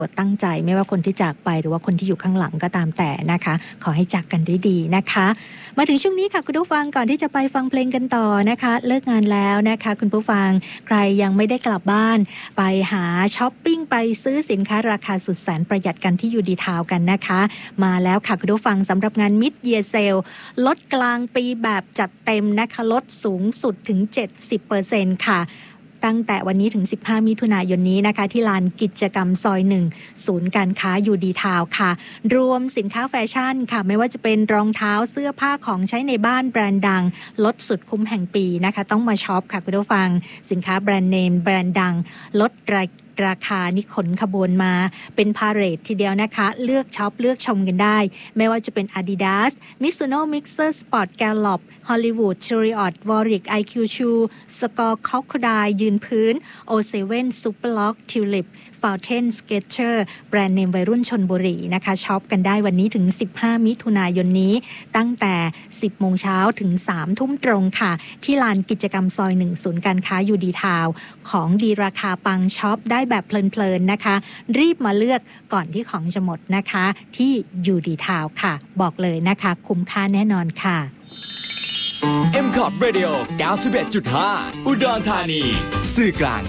ตั้งใจไม่ว่าคนที่จากไปหรือว่าคนที่อยู่ข้างหลังก็ตามแต่นะคะขอให้จากกันด้วยดีนะคะมาถึงช่วงนี้ค่ะคุณผู้ฟังก่อนที่จะไปฟังเพลงกันต่อนะคะเลิกงานแล้วนะคะคุณผู้ฟังใครยังไม่ได้กลับบ้านไปหาช้อปปิ้งไปซื้อสินค้าราคาสุดแสนประหยัดกันที่ยูดีทาวน์กันนะคะมาแล้วค่ะคุณผู้ฟังสำหรับงาน Mid Year Sale ลดกลางปีแบบจัดเต็มนะคะลดสูงสุดถึง 70% ค่ะตั้งแต่วันนี้ถึง15มิถุนายนนี้นะคะที่ลานกิจกรรมซอย1ศูนย์การค้ายูดีทาวน์ค่ะรวมสินค้าแฟชั่นค่ะไม่ว่าจะเป็นรองเท้าเสื้อผ้าของใช้ในบ้านแบรนด์ดังลดสุดคุ้มแห่งปีนะคะต้องมาช็อปค่ะคุณผู้ฟังสินค้าแบรนด์เนมแบรนด์ดังลดราคานี่ขนขบวนมาเป็นพาเหรดทีเดียวนะคะเลือกช็อปเลือกชมกันได้ไม่ว่าจะเป็น Adidas Mizuno Mixer Sport Gallop Hollywood Chariot Warwick IQ Shoe Skor Crocodile ยืนพื้น O7 Superlock Tulip Fountain Skechers แบรนด์เนมวัยรุ่นชลบุรีนะคะช็อปกันได้วันนี้ถึง15มิถุนายนนี้ตั้งแต่ 10 โมงเช้าถึง 3 ทุ่มตรงค่ะที่ลานกิจกรรมซอย1ศูนย์การค้ายูดีทาวน์ของดีราคาปังช็อปได้แบบเพลินๆนะคะรีบมาเลือกก่อนที่ของจะหมดนะคะที่ยูดีทาวน์ค่ะบอกเลยนะคะคุ้มค่าแน่นอนค่ะ MCOT Radio 91.5 อุดรธานีสื่อกลาง